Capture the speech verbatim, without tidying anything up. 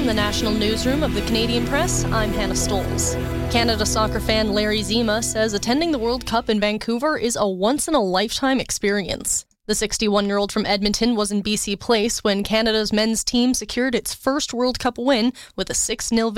From the national newsroom of the Canadian Press, I'm Hannah Stoles. Canada soccer fan Larry Zima says attending the World Cup in Vancouver is a once-in-a-lifetime experience. The sixty-one-year-old from Edmonton was in B C Place when Canada's men's team secured its first World Cup win with a six nil